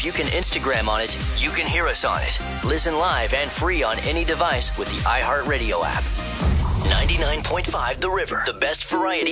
You can Instagram on it. You can hear us on it. Listen live and free on any device with the iHeartRadio app. 99.5 The River, the best variety.